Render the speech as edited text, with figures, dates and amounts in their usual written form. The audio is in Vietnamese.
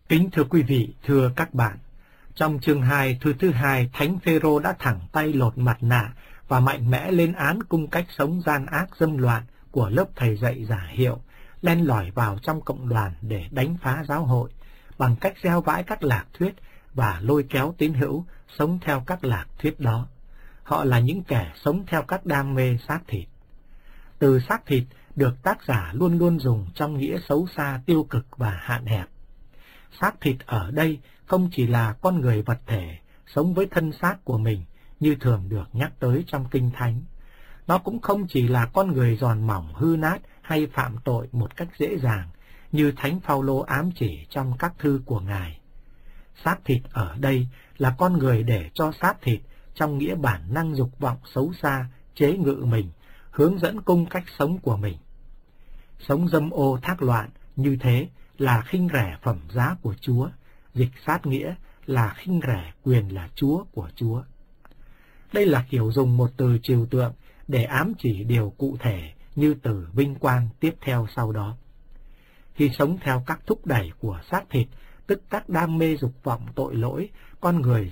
Kính thưa quý vị, thưa các bạn, trong chương 2 thư thứ 2, Thánh Phêrô đã thẳng tay lột mặt nạ và mạnh mẽ lên án cung cách sống gian ác dâm loạn của lớp thầy dạy giả hiệu, len lỏi vào trong cộng đoàn để đánh phá giáo hội bằng cách gieo vãi các lạc thuyết và lôi kéo tín hữu sống theo các lạc thuyết đó. Họ là những kẻ sống theo các đam mê xác thịt. Từ xác thịt được tác giả luôn luôn dùng trong nghĩa xấu xa, tiêu cực và hạn hẹp. Xác thịt ở đây không chỉ là con người vật thể sống với thân xác của mình như thường được nhắc tới trong Kinh Thánh. Nó cũng không chỉ là con người giòn mỏng, hư nát hay phạm tội một cách dễ dàng như Thánh Phaolô ám chỉ trong các thư của Ngài. Xác thịt ở đây là con người để cho xác thịt trong nghĩa bản năng dục vọng xấu xa chế ngự mình, hướng dẫn cung cách sống của mình. Sống dâm ô thác loạn như thế là khinh rẻ phẩm giá của Chúa, dịch sát nghĩa là khinh rẻ quyền là Chúa của Chúa. Đây là kiểu dùng một từ trừu tượng để ám chỉ điều cụ thể như từ vinh quang tiếp theo sau đó. Khi sống theo các thúc đẩy của xác thịt, tức các đam mê dục vọng tội lỗi, con người